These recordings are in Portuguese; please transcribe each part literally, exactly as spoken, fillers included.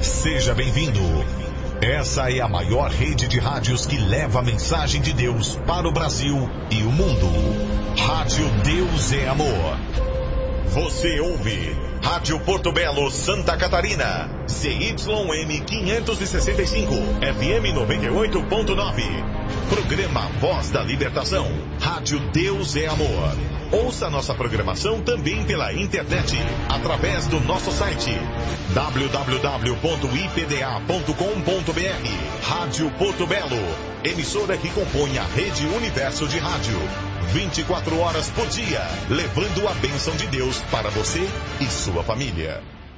Seja bem-vindo. Essa é a maior rede de rádios que leva a mensagem de Deus para o Brasil e o mundo. Rádio Deus é Amor. Você ouve Rádio Porto Belo, Santa Catarina, C Y M quinhentos e sessenta e cinco, F M noventa e oito ponto nove. Programa Voz da Libertação. Rádio Deus é Amor. Ouça nossa programação também pela internet, através do nosso site w w w ponto i p d a ponto com ponto b r. Rádio Porto Belo, emissora que compõe a rede Universo de Rádio. vinte e quatro horas por dia, levando a bênção de Deus para você e sua família.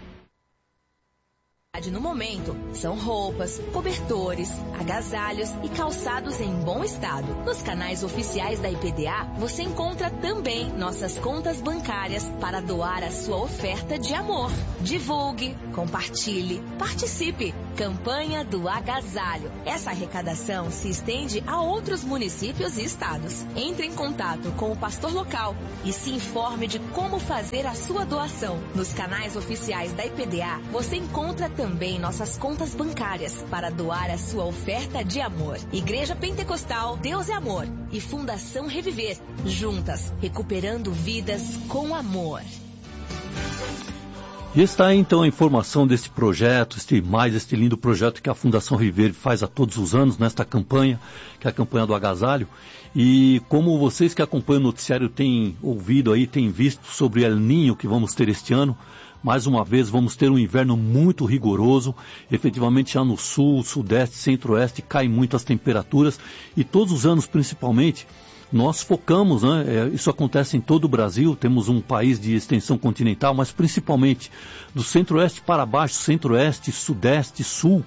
No momento, são roupas, cobertores, agasalhos e calçados em bom estado. Nos canais oficiais da I P D A, você encontra também nossas contas bancárias para doar a sua oferta de amor. Divulgue, compartilhe, participe. Campanha do Agasalho. Essa arrecadação se estende a outros municípios e estados. Entre em contato com o pastor local e se informe de como fazer a sua doação. Nos canais oficiais da I P D A, você encontra também também nossas contas bancárias para doar a sua oferta de amor. Igreja Pentecostal Deus é Amor e Fundação Reviver, juntas, recuperando vidas com amor. E está aí então a informação desse projeto, este, mais este lindo projeto que a Fundação Reviver faz a todos os anos, nesta campanha, que é a campanha do agasalho. E como vocês que acompanham o noticiário têm ouvido aí, têm visto sobre o El Niño que vamos ter este ano, mais uma vez vamos ter um inverno muito rigoroso, efetivamente já no sul, sudeste, centro-oeste caem muito as temperaturas e todos os anos principalmente nós focamos, né, é, isso acontece em todo o Brasil, temos um país de extensão continental, mas principalmente do centro-oeste para baixo, centro-oeste, sudeste, sul,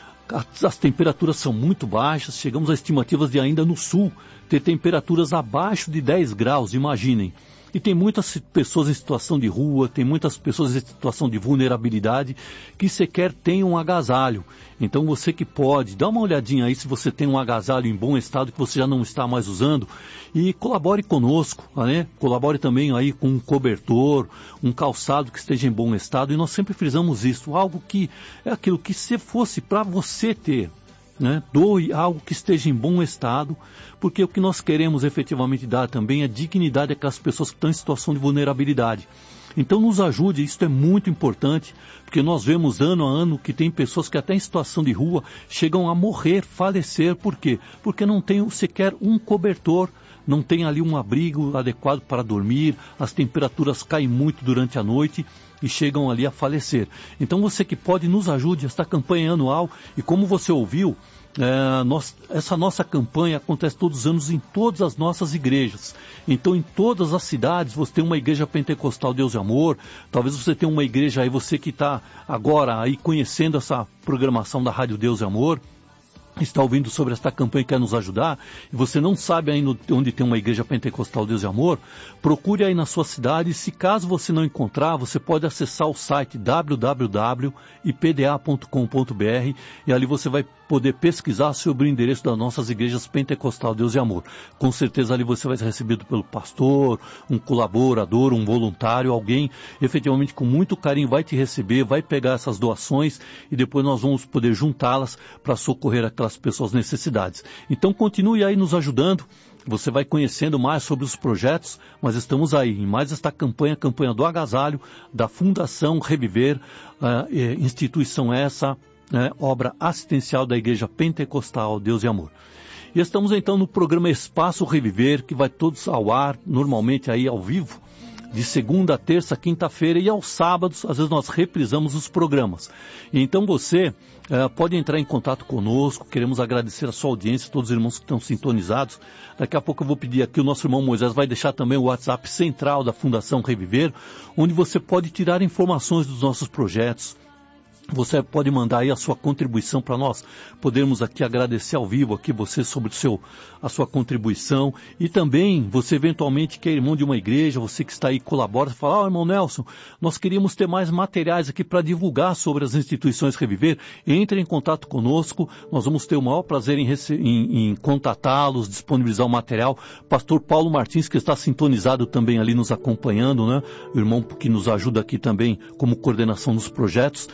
as, as temperaturas são muito baixas, chegamos a estimativas de ainda no sul ter temperaturas abaixo de dez graus, imaginem. E tem muitas pessoas em situação de rua, tem muitas pessoas em situação de vulnerabilidade que sequer têm um agasalho. Então você que pode, dá uma olhadinha aí se você tem um agasalho em bom estado que você já não está mais usando e colabore conosco, né? Colabore também aí com um cobertor, um calçado que esteja em bom estado. E nós sempre frisamos isso, algo que é aquilo que se fosse para você ter. Né? Doe algo que esteja em bom estado, porque o que nós queremos efetivamente dar também é dignidade àquelas pessoas que estão em situação de vulnerabilidade. Então nos ajude, isso é muito importante, porque nós vemos ano a ano que tem pessoas que até em situação de rua chegam a morrer, falecer, por quê? Porque não tem sequer um cobertor, não tem ali um abrigo adequado para dormir, as temperaturas caem muito durante a noite e chegam ali a falecer. Então você que pode, nos ajude, esta campanha anual, e como você ouviu, é, nós, essa nossa campanha acontece todos os anos em todas as nossas igrejas. Então em todas as cidades você tem uma igreja pentecostal Deus e Amor, talvez você tenha uma igreja aí, você que está agora aí conhecendo essa programação da Rádio Deus e Amor, está ouvindo sobre esta campanha e quer nos ajudar, e você não sabe ainda onde tem uma igreja pentecostal Deus e Amor, procure aí na sua cidade, e se caso você não encontrar, você pode acessar o site w w w ponto i p d a ponto com ponto b r e ali você vai poder pesquisar sobre o endereço das nossas igrejas pentecostal Deus e Amor. Com certeza ali você vai ser recebido pelo pastor, um colaborador, um voluntário, alguém efetivamente com muito carinho vai te receber, vai pegar essas doações e depois nós vamos poder juntá-las para socorrer aquelas pessoas necessidades. Então continue aí nos ajudando, você vai conhecendo mais sobre os projetos, mas estamos aí em mais esta campanha, campanha do agasalho, da Fundação Reviver, uh, eh, instituição essa, né, obra assistencial da Igreja Pentecostal Deus e Amor. E estamos então no programa Espaço Reviver, que vai todos ao ar, normalmente aí ao vivo, de segunda, terça, quinta-feira e aos sábados, às vezes nós reprisamos os programas. E então você eh, pode entrar em contato conosco, queremos agradecer a sua audiência, todos os irmãos que estão sintonizados. Daqui a pouco eu vou pedir aqui, o nosso irmão Moisés vai deixar também o WhatsApp central da Fundação Reviver, onde você pode tirar informações dos nossos projetos. Você pode mandar aí a sua contribuição para nós podermos aqui agradecer ao vivo aqui você sobre o seu, a sua contribuição. E também você eventualmente que é irmão de uma igreja, você que está aí colabora, fala, ó, oh, irmão Nelson, nós queríamos ter mais materiais aqui para divulgar sobre as instituições Reviver. Entre em contato conosco, nós vamos ter o maior prazer em, em, em contatá-los, disponibilizar o material. Pastor Paulo Martins, que está sintonizado também ali nos acompanhando, né? O irmão que nos ajuda aqui também como coordenação dos projetos. Teremos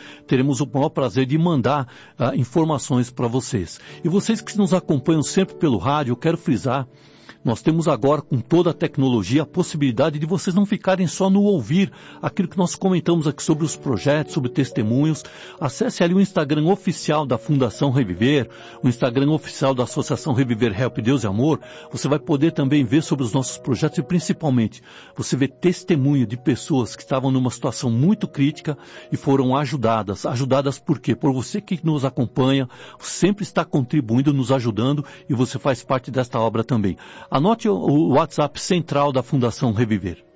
teremos o maior prazer de mandar uh, informações para vocês. E vocês que nos acompanham sempre pelo rádio, eu quero frisar, nós temos agora, com toda a tecnologia, a possibilidade de vocês não ficarem só no ouvir aquilo que nós comentamos aqui sobre os projetos, sobre testemunhos. Acesse ali o Instagram oficial da Fundação Reviver, o Instagram oficial da Associação Reviver Help Deus e Amor. Você vai poder também ver sobre os nossos projetos e, principalmente, você vê testemunho de pessoas que estavam numa situação muito crítica e foram ajudadas. Ajudadas por quê? Por você que nos acompanha, sempre está contribuindo, nos ajudando, e você faz parte desta obra também. Anote o WhatsApp central da Fundação Reviver.